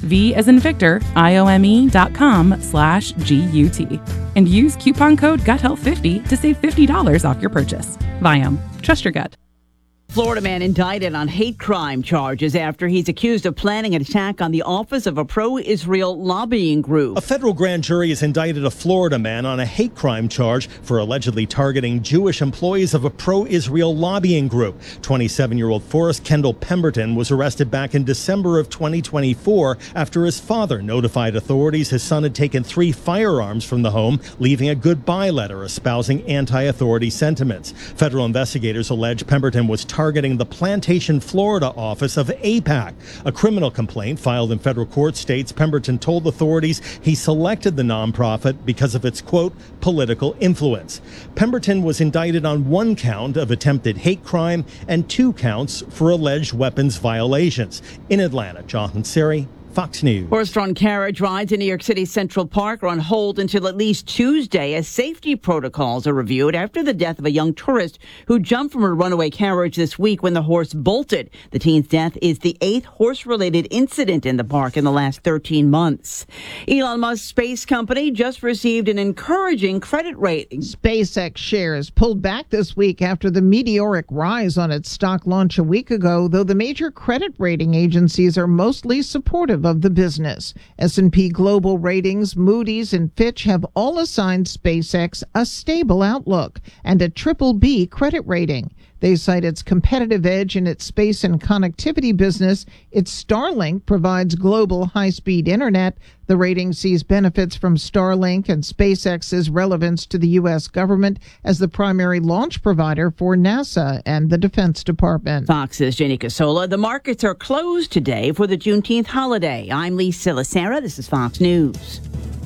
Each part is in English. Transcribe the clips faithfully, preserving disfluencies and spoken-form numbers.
V as in Victor, I-O-M-E dot com slash G-U-T. And use coupon code GUTHEALTH fifty to save fifty dollars off your purchase. Viome. Trust your gut. Florida man indicted on hate crime charges after he's accused of planning an attack on the office of a pro-Israel lobbying group. A federal grand jury has indicted a Florida man on a hate crime charge for allegedly targeting Jewish employees of a pro-Israel lobbying group. twenty-seven-year-old Forrest Kendall Pemberton was arrested back in December of twenty twenty-four after his father notified authorities his son had taken three firearms from the home, leaving a goodbye letter espousing anti-authority sentiments. Federal investigators allege Pemberton was targeting targeting the Plantation, Florida office of AIPAC. A criminal complaint filed in federal court states Pemberton told authorities he selected the nonprofit because of its, quote, political influence. Pemberton was indicted on one count of attempted hate crime and two counts for alleged weapons violations. In Atlanta, Jonathan Siri, Fox News. Horse-drawn carriage rides in New York City Central Park are on hold until at least Tuesday as safety protocols are reviewed after the death of a young tourist who jumped from a runaway carriage this week when the horse bolted. The teen's death is the eighth horse-related incident in the park in the last thirteen months. Elon Musk's space company just received an encouraging credit rating. SpaceX shares pulled back this week after the meteoric rise on its stock launch a week ago, though the major credit rating agencies are mostly supportive of the business. S and P Global Ratings, Moody's, and Fitch have all assigned SpaceX a stable outlook and a triple B credit rating. They cite its competitive edge in its space and connectivity business. Its Starlink provides global high-speed internet. The rating sees benefits from Starlink and SpaceX's relevance to the U S government as the primary launch provider for NASA and the Defense Department. Fox's Jenny Casola. The markets are closed today for the Juneteenth holiday. I'm Lee Silasera. This is Fox News.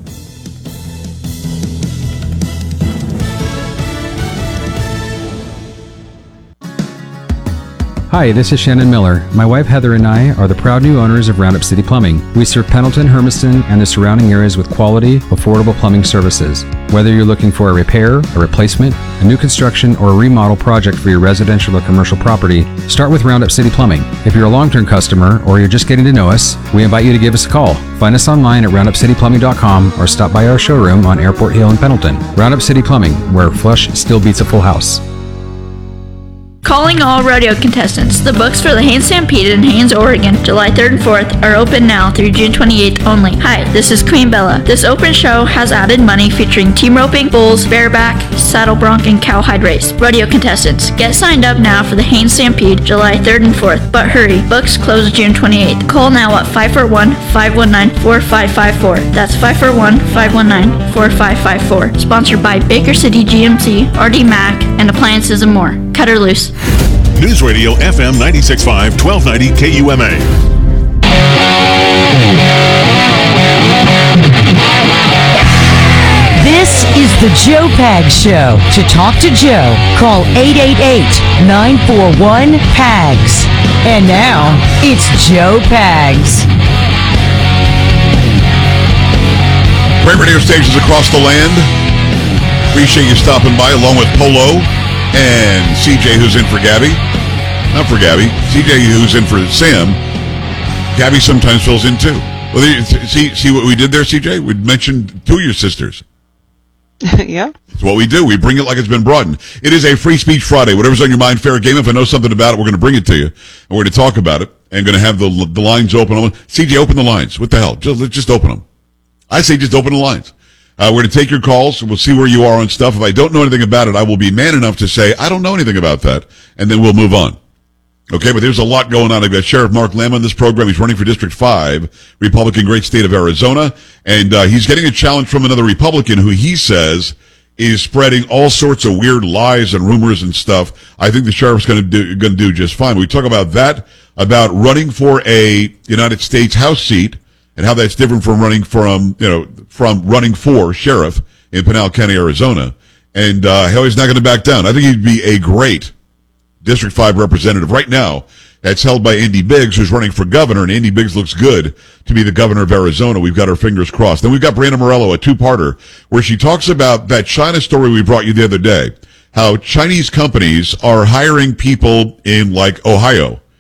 Hi, this is Shannon Miller. My wife Heather and I are the proud new owners of Roundup City Plumbing. We serve Pendleton, Hermiston, and the surrounding areas with quality, affordable plumbing services. Whether you're looking for a repair, a replacement, a new construction, or a remodel project for your residential or commercial property, start with Roundup City Plumbing. If you're a long-term customer or you're just getting to know us, we invite you to give us a call. Find us online at roundup city plumbing dot com or stop by our showroom on Airport Hill in Pendleton. Roundup City Plumbing, where flush still beats a full house. Calling all rodeo contestants. The books for the Haines Stampede in Haines, Oregon, July third and fourth are open now through June twenty-eighth only. Hi, this is Queen Bella. This open show has added money featuring team roping, bulls, bareback, saddle bronc, and cowhide race. Rodeo contestants, get signed up now for the Haines Stampede July third and fourth. But hurry, books close June twenty-eighth. Call now at five four one, five one nine, four five five four. That's five four one, five one nine, four five five four. Sponsored by Baker City G M C, R D Mac, and Appliances and More. Cut her loose. News Radio F M ninety-six point five, twelve ninety K U M A. This is the Joe Pags Show. To talk to Joe, call eight eight eight, nine four one, P A G S. And now, it's Joe Pags. Great radio stations across the land. Appreciate you stopping by along with Polo and C J, who's in for Gabby. Not for Gabby. C J, who's in for Sam. Gabby sometimes fills in too. Well, there, see, see what we did there, C J? We mentioned two of your sisters. Yeah. It's what we do. We bring it like it's been broadened. It is a Free Speech Friday. Whatever's on your mind, fair game. If I know something about it, we're going to bring it to you. And we're going to talk about it. And going to have the the lines open. C J, open the lines. What the hell? Just, just open them. I say just open the lines. Uh, we're going to take your calls, and we'll see where you are on stuff. If I don't know anything about it, I will be man enough to say, I don't know anything about that, and then we'll move on. Okay, but there's a lot going on. I've got Sheriff Mark Lamb on this program. He's running for District five, Republican, great state of Arizona, and uh, he's getting a challenge from another Republican who he says is spreading all sorts of weird lies and rumors and stuff. I think the sheriff's going to do going to do just fine. We talk about that, about running for a United States House seat, and how that's different from running from, you know, from running for sheriff in Pinal County, Arizona. And uh, how he's not going to back down. I think he'd be a great District five representative. Right now, that's held by Andy Biggs, who's running for governor, and Andy Biggs looks good to be the governor of Arizona. We've got our fingers crossed. Then we've got Brandon Morello, a two-parter, where she talks about that China story we brought you the other day, how Chinese companies are hiring people in, like, Ohio,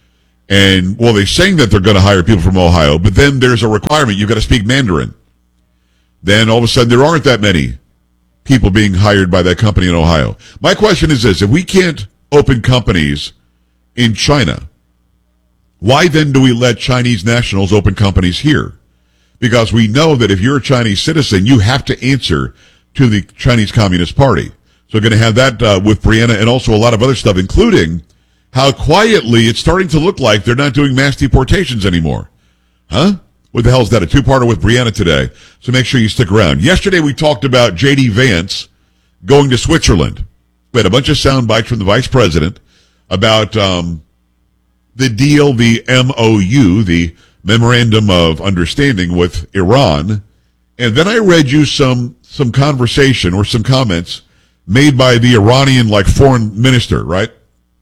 And, well, they're saying that they're going to hire people from Ohio, but then there's a requirement. You've got to speak Mandarin. Then all of a sudden there aren't that many people being hired by that company in Ohio. My question is this. If we can't open companies in China, why then do we let Chinese nationals open companies here? Because we know that if you're a Chinese citizen, you have to answer to the Chinese Communist Party. So we're going to have that uh, with Brianna and also a lot of other stuff, including how quietly it's starting to look like they're not doing mass deportations anymore. Huh? What the hell is that? A two-parter with Brianna today. So make sure you stick around. Yesterday we talked about J D Vance going to Switzerland. We had a bunch of sound bites from the vice president about um, the deal, the M O U, the Memorandum of Understanding with Iran. And then I read you some some conversation or some comments made by the Iranian, like, foreign minister, right?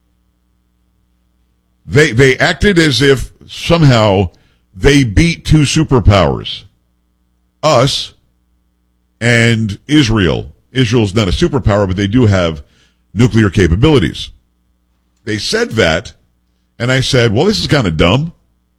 They they acted as if somehow they beat two superpowers, us and Israel. Israel's not a superpower, but they do have nuclear capabilities. They said that, and I said, well, this is kind of dumb.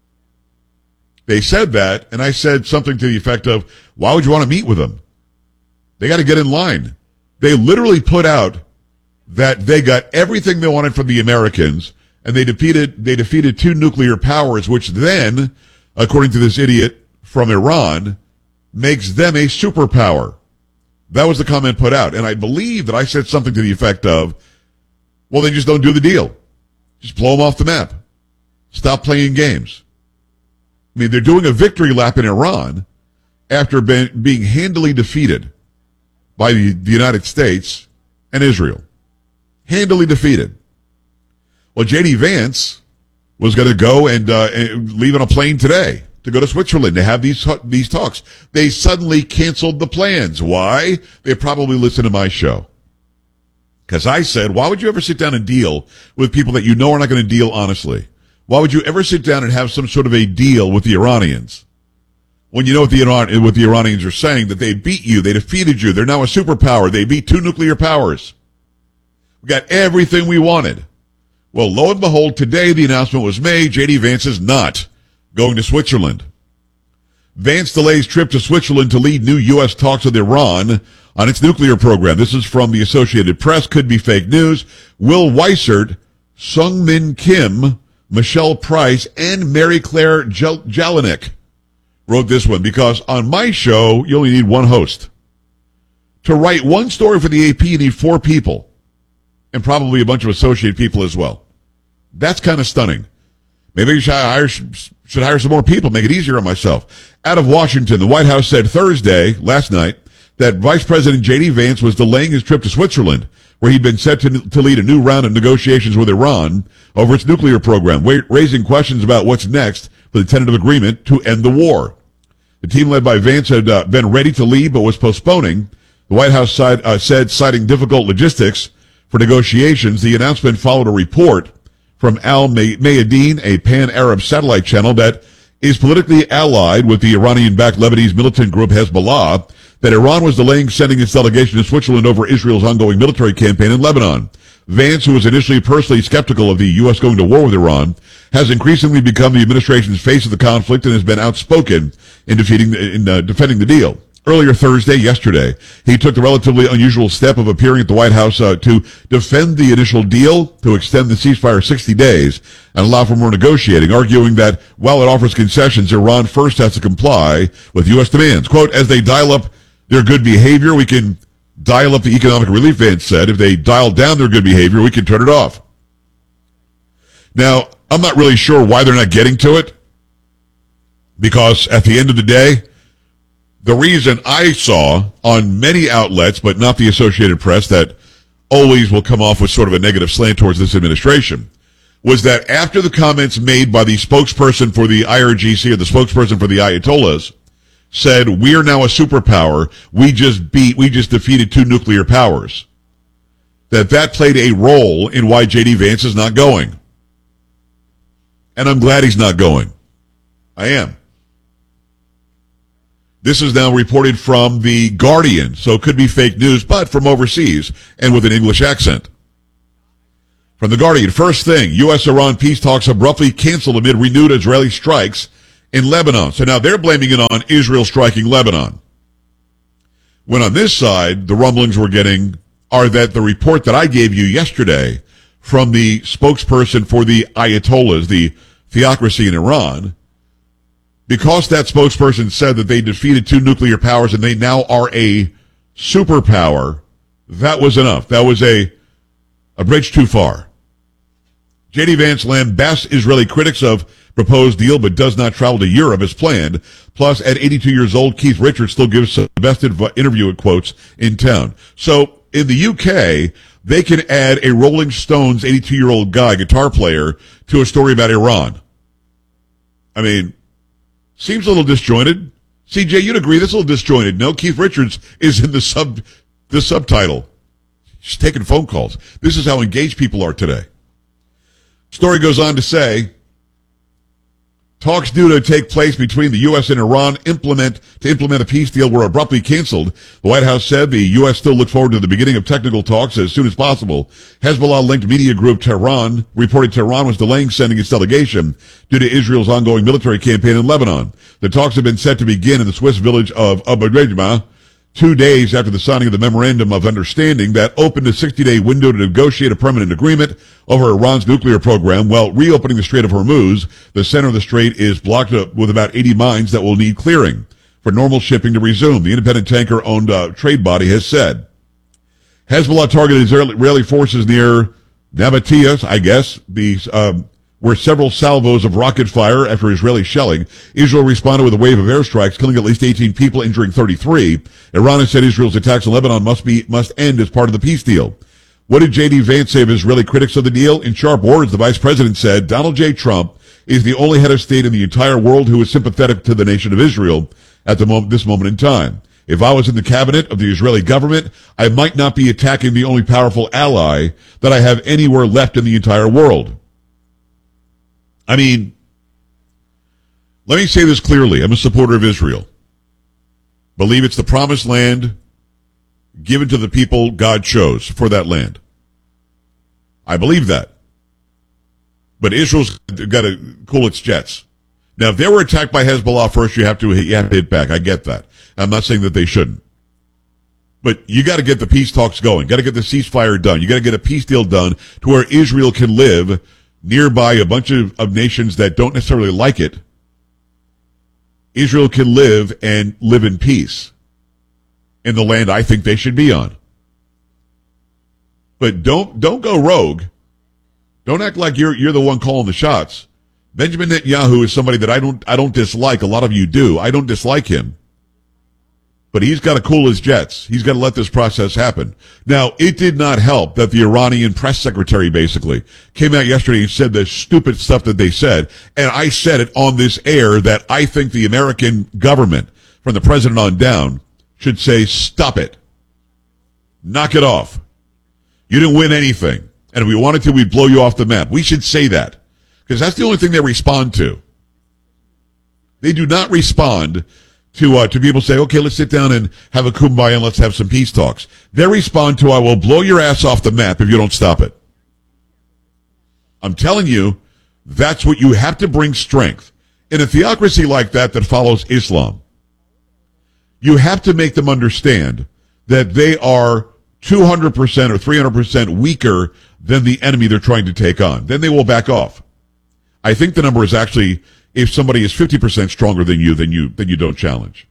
They said that, and I said something to the effect of, why would you want to meet with them? They got to get in line. They literally put out that they got everything they wanted from the Americans, and they defeated they defeated two nuclear powers, which then, according to this idiot from Iran, makes them a superpower. That was the comment put out. And I believe that I said something to the effect of, well, then just don't do the deal. Just blow them off the map. Stop playing games. I mean, they're doing a victory lap in Iran after being, being handily defeated by the, the United States and Israel. Handily defeated. Well, J D Vance was going to go and, uh, and leave on a plane today to go to Switzerland to have these these talks. They suddenly canceled the plans. Why? They probably listened to my show. Because I said, why would you ever sit down and deal with people that you know are not going to deal honestly? Why would you ever sit down and have some sort of a deal with the Iranians when you know what the, Iran, what the Iranians are saying, that they beat you, they defeated you, they're now a superpower, they beat two nuclear powers. We got everything we wanted. Well, lo and behold, today the announcement was made, J D Vance is not going to Switzerland. Vance delays trip to Switzerland to lead new U S talks with Iran on its nuclear program. This is from the Associated Press, could be fake news. Will Weissert, Sung Min Kim, Michelle Price, and Mary Claire Jel- Jelinek wrote this one, because on my show, you only need one host. To write one story for the A P, you need four people. And probably a bunch of associate people as well. That's kind of stunning. Maybe you should hire, should hire some more people, make it easier on myself. Out of Washington, the White House said Thursday, last night, that Vice President J D Vance was delaying his trip to Switzerland, where he'd been set to, to lead a new round of negotiations with Iran over its nuclear program, raising questions about what's next for the tentative agreement to end the war. The team led by Vance had uh, been ready to leave but was postponing. The White House side, uh, said, citing difficult logistics for negotiations. The announcement followed a report from Al Mayadeen, a pan-Arab satellite channel that is politically allied with the Iranian-backed Lebanese militant group Hezbollah, that Iran was delaying sending its delegation to Switzerland over Israel's ongoing military campaign in Lebanon. Vance, who was initially personally skeptical of the U S going to war with Iran, has increasingly become the administration's face of the conflict and has been outspoken in defeating in uh, defending the deal. Earlier Thursday, yesterday, he took the relatively unusual step of appearing at the White House uh, to defend the initial deal to extend the ceasefire sixty days and allow for more negotiating, arguing that while it offers concessions, Iran first has to comply with U S demands. Quote, as they dial up their good behavior, we can dial up the economic relief, Vance said. If they dial down their good behavior, we can turn it off. Now, I'm not really sure why they're not getting to it, because at the end of the day, the reason I saw on many outlets, but not the Associated Press, that always will come off with sort of a negative slant towards this administration, was that after the comments made by the spokesperson for the I R G C or the spokesperson for the Ayatollahs said, we're now a superpower, we just beat, we just defeated two nuclear powers, that that played a role in why J D Vance is not going. And I'm glad he's not going. I am. This is now reported from The Guardian, so it could be fake news, but from overseas and with an English accent. From The Guardian, first thing, U S Iran peace talks abruptly canceled amid renewed Israeli strikes in Lebanon. So now they're blaming it on Israel striking Lebanon. When on this side, the rumblings we're getting are that the report that I gave you yesterday from the spokesperson for the Ayatollahs, the theocracy in Iran, because that spokesperson said that they defeated two nuclear powers and they now are a superpower, that was enough. That was a, a bridge too far. J D. Vance lambasts Israeli critics of proposed deal, but does not travel to Europe as planned. Plus, at eighty-two years old, Keith Richards still gives the best interview, at quotes, in town. So, in the U K, they can add a Rolling Stones eighty-two-year-old guy, guitar player, to a story about Iran. I mean, seems a little disjointed. C J, you'd agree this is a little disjointed. No, Keith Richards is in the sub, the subtitle. He's taking phone calls. This is how engaged people are today. Story goes on to say, talks due to take place between the U S and Iran implement to implement a peace deal were abruptly canceled. The White House said the U S still looks forward to the beginning of technical talks as soon as possible. Hezbollah-linked media group Tehran reported Tehran was delaying sending its delegation due to Israel's ongoing military campaign in Lebanon. The talks have been set to begin in the Swiss village of Abu Ghraib, two days after the signing of the Memorandum of Understanding that opened a sixty-day window to negotiate a permanent agreement over Iran's nuclear program, while reopening the Strait of Hormuz. The center of the strait is blocked up with about eighty mines that will need clearing for normal shipping to resume, the independent tanker-owned uh, trade body has said. Hezbollah targeted Israeli forces near Nabatea, I guess, the um, where several salvos of rocket fire after Israeli shelling. Israel responded with a wave of airstrikes, killing at least eighteen people, injuring thirty-three. Iran has said Israel's attacks on Lebanon must be must end as part of the peace deal. What did J D. Vance say of Israeli critics of the deal? In sharp words, the vice president said, Donald J. Trump is the only head of state in the entire world who is sympathetic to the nation of Israel at the moment, this moment in time. If I was in the cabinet of the Israeli government, I might not be attacking the only powerful ally that I have anywhere left in the entire world. I mean, let me say this clearly. I'm a supporter of Israel. Believe it's the promised land given to the people God chose for that land. I believe that. But Israel's got to cool its jets. Now, if they were attacked by Hezbollah first, you have to, you have to hit back. I get that. I'm not saying that they shouldn't. But you got to get the peace talks going. Got to get the ceasefire done. You got to get a peace deal done to where Israel can live nearby a bunch of, of nations that don't necessarily like it. Israel can live and live in peace in the land I think they should be on. But don't don't go rogue. Don't act like you're you're the one calling the shots. Benjamin Netanyahu is somebody that I don't I don't dislike. A lot of you do. I don't dislike him. But he's got to cool his jets. He's got to let this process happen. Now, it did not help that the Iranian press secretary basically came out yesterday and said the stupid stuff that they said. And I said it on this air that I think the American government, from the president on down, should say, stop it. Knock it off. You didn't win anything. And if we wanted to, we'd blow you off the map. We should say that. Because that's the only thing they respond to. They do not respond to uh, to people say, okay, let's sit down and have a kumbaya and let's have some peace talks. They respond to, I will blow your ass off the map if you don't stop it. I'm telling you, that's what you have to bring strength. In a theocracy like that that follows Islam, you have to make them understand that they are two hundred percent or three hundred percent weaker than the enemy they're trying to take on. Then they will back off. I think the number is actually, if somebody is fifty percent stronger than you, then you, then you don't challenge.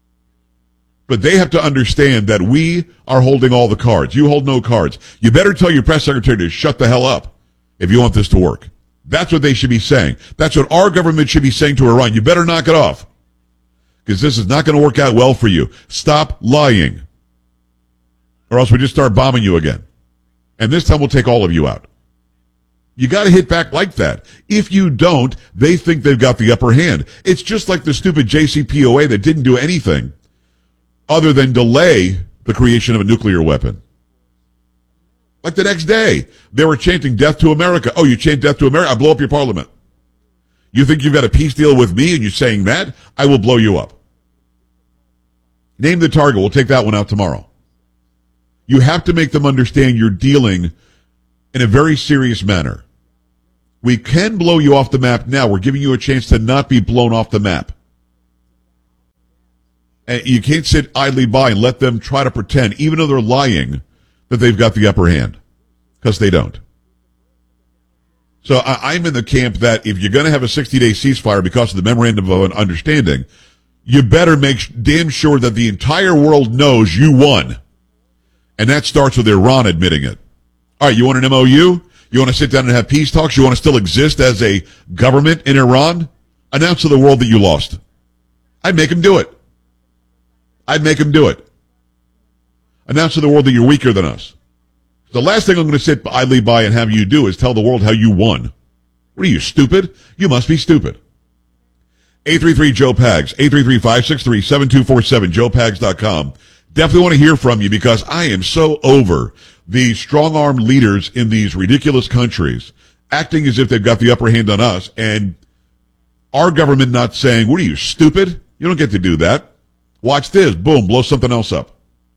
But they have to understand that we are holding all the cards. You hold no cards. You better tell your press secretary to shut the hell up if you want this to work. That's what they should be saying. That's what our government should be saying to Iran. You better knock it off, because this is not going to work out well for you. Stop lying, or else we just start bombing you again. And this time we'll take all of you out. You got to hit back like that. If you don't, they think they've got the upper hand. It's just like the stupid J C P O A that didn't do anything other than delay the creation of a nuclear weapon. Like the next day, they were chanting death to America. Oh, you chant death to America? I'll blow up your parliament. You think you've got a peace deal with me and you're saying that? I will blow you up. Name the target. We'll take that one out tomorrow. You have to make them understand you're dealing in a very serious manner. We can blow you off the map now. We're giving you a chance to not be blown off the map. And you can't sit idly by and let them try to pretend, even though they're lying, that they've got the upper hand. Because they don't. So I, I'm in the camp that if you're going to have a sixty-day ceasefire because of the memorandum of an understanding, you better make damn sure that the entire world knows you won. And that starts with Iran admitting it. All right, you want an M O U? You want to sit down and have peace talks? You want to still exist as a government in Iran? Announce to the world that you lost. I'd make them do it. I'd make them do it. Announce to the world that you're weaker than us. The last thing I'm going to sit idly by and have you do is tell the world how you won. What are you, stupid? You must be stupid. eight three three Joe Pags, eight three three, five six three, seven two four seven, joe pags dot com. Definitely want to hear from you because I am so over the strong-armed leaders in these ridiculous countries acting as if they've got the upper hand on us and our government not saying, what are you, stupid? You don't get to do that. Watch this. Boom, blow something else up.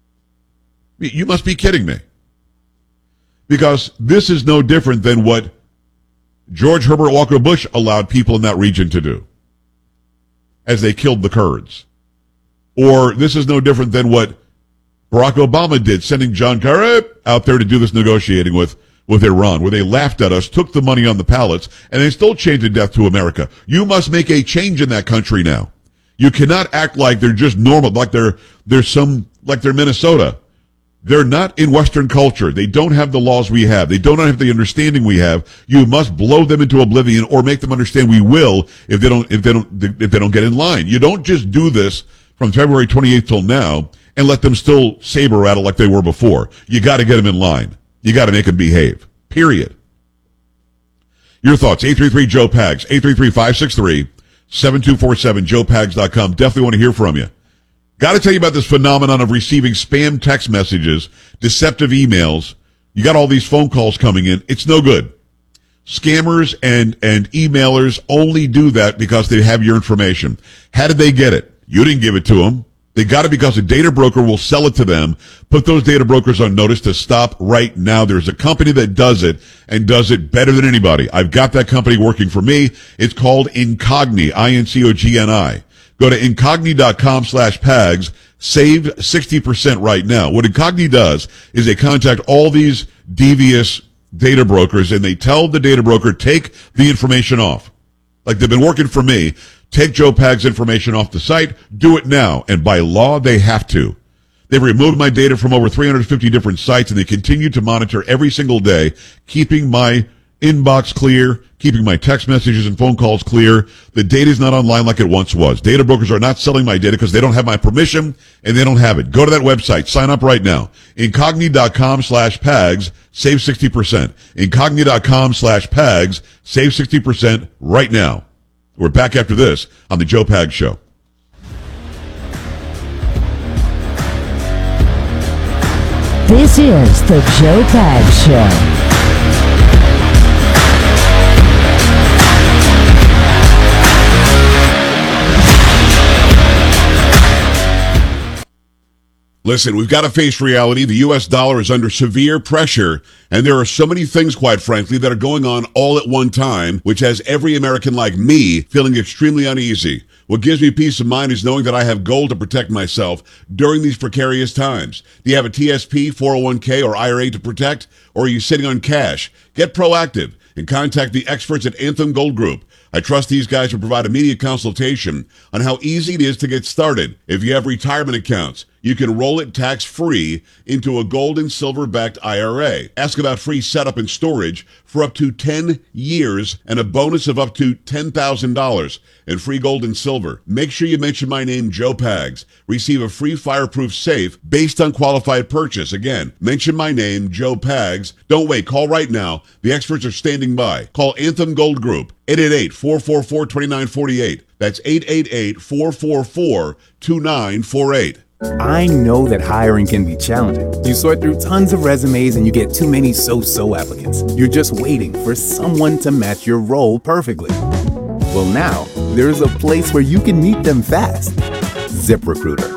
You must be kidding me. Because this is no different than what George Herbert Walker Bush allowed people in that region to do as they killed the Kurds. Or this is no different than what Barack Obama did, sending John Kerry out there to do this negotiating with, with Iran, where they laughed at us, took the money on the pallets, and they still changed death to America. You must make a change in that country now. You cannot act like they're just normal, like they're, they're some, like they're Minnesota. They're not in Western culture. They don't have the laws we have. They don't have the understanding we have. You must blow them into oblivion or make them understand we will if they don't, if they don't, if they don't get in line. You don't just do this from February twenty-eighth till now and let them still saber rattle like they were before. You got to get them in line. You got to make them behave. Period. Your thoughts, eight three three Joe Pags, eight three three, five six three, seven two four seven, joe pags dot com. Definitely want to hear from you. Got to tell you about this phenomenon of receiving spam text messages, deceptive emails. You got all these phone calls coming in. It's no good. Scammers and, and emailers only do that because they have your information. How did they get it? You didn't give it to them. They got it because a data broker will sell it to them. Put those data brokers on notice to stop right now. There's a company that does it and does it better than anybody. I've got that company working for me. It's called Incogni, I N C O G N I. Go to incogni.com slash pags. Save sixty percent right now. What Incogni does is they contact all these devious data brokers and they tell the data broker, take the information off. Like they've been working for me. Take Joe Pags' information off the site. Do it now. And by law, they have to. They've removed my data from over three hundred fifty different sites and they continue to monitor every single day, keeping my inbox clear, keeping my text messages and phone calls clear. The data is not online like it once was. Data brokers are not selling my data because they don't have my permission and they don't have it. Go to that website. Sign up right now. Incogni.com slash pags. Save sixty percent. Incogni.com slash pags. Save sixty percent right now. We're back after this on the Joe Pags Show. This is the Joe Pags Show. Listen, we've got to face reality. The U S dollar is under severe pressure, and there are so many things, quite frankly, that are going on all at one time, which has every American like me feeling extremely uneasy. What gives me peace of mind is knowing that I have gold to protect myself during these precarious times. Do you have a T S P, four oh one k, or I R A to protect, or are you sitting on cash? Get proactive and contact the experts at Anthem Gold Group. I trust these guys will provide immediate consultation on how easy it is to get started. If you have retirement accounts, you can roll it tax-free into a gold and silver-backed I R A. Ask about free setup and storage for up to ten years and a bonus of up to ten thousand dollars in free gold and silver. Make sure you mention my name, Joe Pags. Receive a free fireproof safe based on qualified purchase. Again, mention my name, Joe Pags. Don't wait. Call right now. The experts are standing by. Call Anthem Gold Group, eight eight eight, four four four, two nine four eight. That's eight eight eight, four four four, two nine four eight. I know that hiring can be challenging. You sort through tons of resumes and you get too many so-so applicants. You're just waiting for someone to match your role perfectly. Well, now, there's a place where you can meet them fast. ZipRecruiter.